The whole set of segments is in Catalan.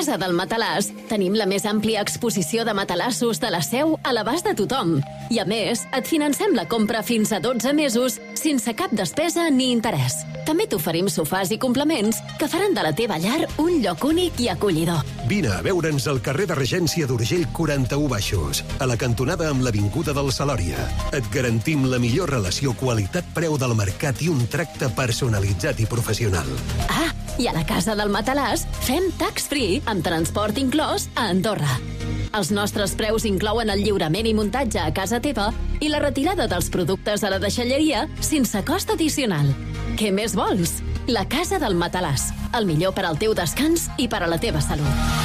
Casa del Matalàs tenim la més àmplia exposició de matalassos de la Seu a l'abast de tothom. I a més, et financem la compra fins a 12 mesos sense cap despesa ni interès. També t'oferim sofàs i complements que faran de la teva llar un lloc únic i acollidor. Vine a veure'ns al carrer de Regència d'Urgell 41 Baixos, a la cantonada amb l'Avinguda del Salòria. Et garantim la millor relació qualitat-preu del mercat i un tracte personalitzat i professional. Ah, i a la Casa del Matalàs fem tax-free amb transport inclòs a Andorra. Els nostres preus inclouen el lliurament i muntatge a casa teva i la retirada dels productes a la deixalleria sense cost addicional. Què més vols? La Casa del Matalàs. El millor per al teu descans i per a la teva salut.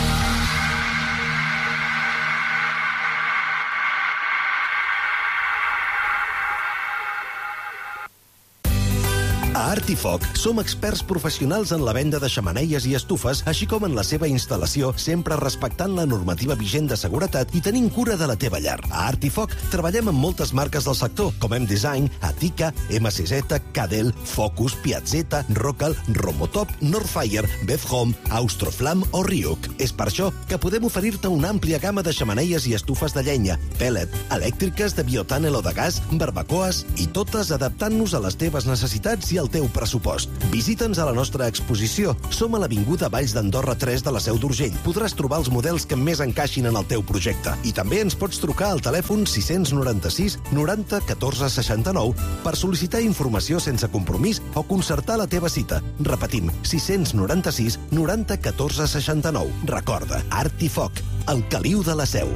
A Artifoc som experts professionals en la venda de xemeneies i estufes, així com en la seva instal·lació, sempre respectant la normativa vigent de seguretat i tenint cura de la teva llar. A Artifoc treballem amb moltes marques del sector, com M-Design, Atica, M6Z, Cadel, Focus, Piazzetta, Rocal, Romotop, Northfire, Bevhome, Austroflam o Ryuk. És per això que podem oferir-te una àmplia gamma de xemeneies i estufes de llenya, pellet, elèctriques de biotànel o de gas, barbacoes i totes adaptant-nos a les teves necessitats i al teu pressupost. Visita'ns a la nostra exposició. Som a l'Avinguda Valls d'Andorra 3 de la Seu d'Urgell. Podràs trobar els models que més encaixin en el teu projecte. I també ens pots trucar al telèfon 696 90 14 69 per sol·licitar informació sense compromís o concertar la teva cita. Repetim, 696 90 14 69. Recorda, Artifoc, el caliu de la Seu.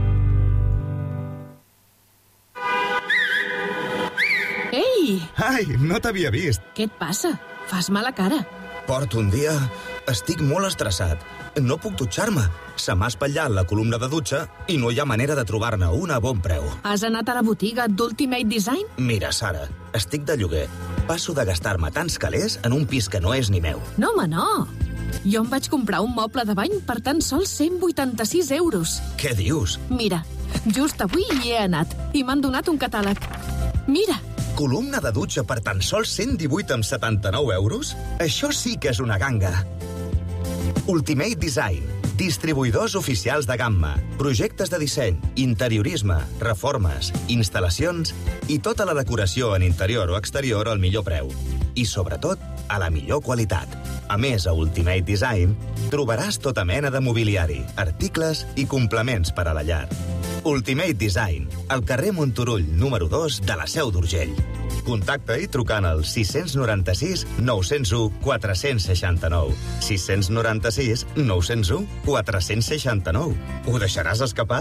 Ei! Ai, no t'havia vist. Què et passa? Fas mala cara. Porto un dia... Estic molt estressat. No puc dutxar-me. Se m'ha espatllat la columna de dutxa i no hi ha manera de trobar-ne una a bon preu. Has anat a la botiga d'Ultimate Design? Mira, Sara, estic de lloguer. Passo de gastar-me tants calés en un pis que no és ni meu. No, home, no. Jo em vaig comprar un moble de bany per tan sols 186 euros. Què dius? Mira, just avui hi he anat i m'han donat un catàleg. Mira! Columna de dutxa per tan sols 118,79 euros? Això sí que és una ganga. Ultimate Design. Distribuïdors oficials de gamma, projectes de disseny, interiorisme, reformes, instal·lacions i tota la decoració en interior o exterior al millor preu. I, sobretot, a la millor qualitat. A més, a Ultimate Design trobaràs tota mena de mobiliari, articles i complements per a la llar. Ultimate Design, al carrer Monturull, número 2 de la Seu d'Urgell. Contacta-hi trucant al 696 901 469. 696 901 469. Ho deixaràs escapar?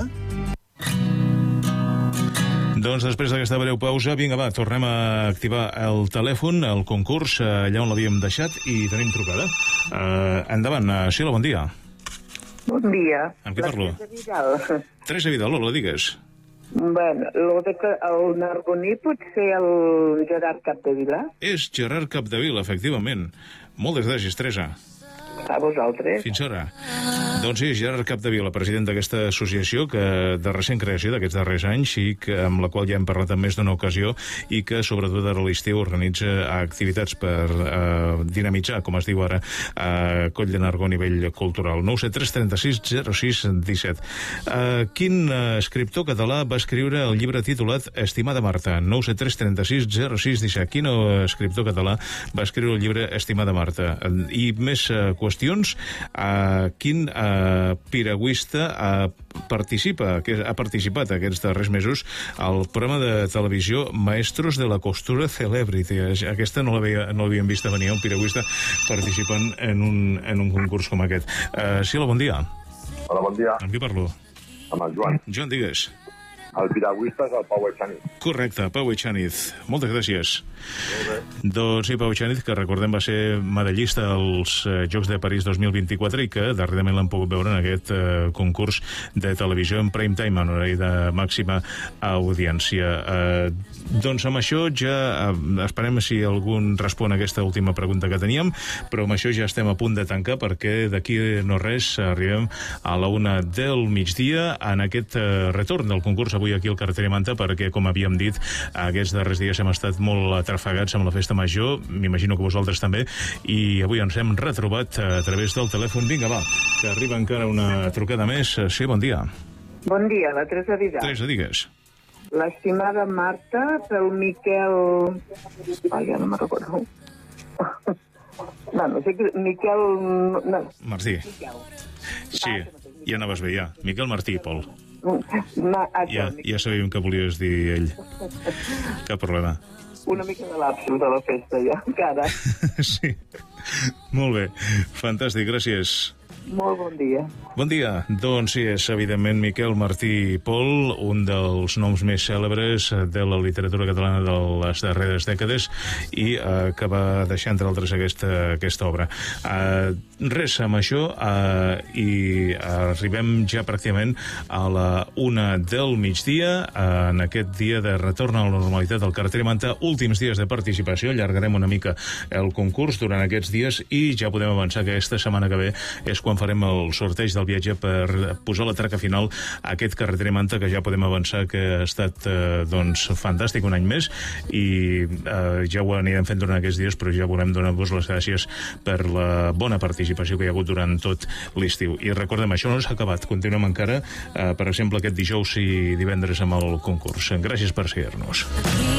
Doncs després d'aquesta breu pausa, vinga, va, tornem a activar el telèfon, el concurs, allà on l'havíem deixat, i tenim trucada. Endavant, Sheila, bon dia. Bon dia. Amb qui parlo? Teresa Vidal. Teresa Vidal, hola, digues. Bueno, lo de que el Nargoní pot ser el Gerard Capdevila? És Gerard Capdevila, efectivament. Moltes gràcies, Teresa. A vosaltres. Fins ara. Doncs sí, Gerard Capdevila, president d'aquesta associació que de recent creació d'aquests darrers anys i que, amb la qual ja hem parlat en més d'una ocasió i que sobretot ara a l'estiu organitza activitats per dinamitzar, com es diu ara, Coll de Nargó a nivell cultural. 973 36 17. Quin escriptor català va escriure el llibre titulat Estimada Marta? 973 36 17. Quin escriptor català va escriure el llibre Estimada Marta? I més qüestions, quin piragüista ha participat aquests darrers mesos al programa de televisió Maestros de la Costura Celebrity. Aquesta no l'havíem vist venir, un piragüista participant en un concurs com aquest. Sheila, bon dia. Hola, bon dia. Amb qui parlo? Amb el Joan. Joan, digues. El piragüista és el Pau Echaniz. Correcte, Pau Echaniz. Moltes gràcies. Doncs sí, Pau Echaniz, que recordem va ser medallista als Jocs de París 2024 i que darrerament l'han pogut veure en aquest concurs de televisió en prime time, en horari de màxima audiència. Doncs amb això ja esperem si algun respon a aquesta última pregunta que teníem, però amb això ja estem a punt de tancar perquè d'aquí no res arribem a la 1 del migdia en aquest retorn del concurs avui avui aquí al carreter Manta, perquè, com havíem dit, aquests darrers dies hem estat molt atrafegats amb la festa major, m'imagino que vosaltres també, i avui ens hem retrobat a través del telèfon. Vinga, va, que arriba encara una trucada més. Sí, bon dia. Bon dia, la Teresa Vidal. Teresa, digues. L'estimada Marta, pel Miquel... Ai, ja no me'n recordo. No sé que... Miquel... No. Martí. Miquel. Sí, ja anaves bé, ja. Miquel Martí, Pol. Ja Ja sabíem que volies dir ell. Cap problema. Una mica de lapsus de la festa, ja, encara. Sí. Molt bé. Fantàstic, gràcies. Molt bon dia. Bon dia. Doncs sí, és evidentment Miquel Martí Pol, un dels noms més cèlebres de la literatura catalana de les darreres dècades i que va deixar, entre altres, aquesta obra. Res amb això i arribem ja pràcticament a la 1 del migdia, en aquest dia de retorn a la normalitat del carreter Manta, últims dies de participació. Allargarem una mica el concurs durant aquests dies i ja podem avançar que aquesta setmana que ve és quan farem el sorteig del viatge per posar la traca final a aquest carreter Manta, que ja podem avançar que ha estat doncs fantàstic un any més i ja ho anirem fent durant aquests dies, però ja volem donar-vos les gràcies per la bona participació que hi ha hagut durant tot l'estiu. I recordem, això no s'ha acabat, continuem encara, per exemple, aquest dijous i divendres amb el concurs. Gràcies per seguir-nos.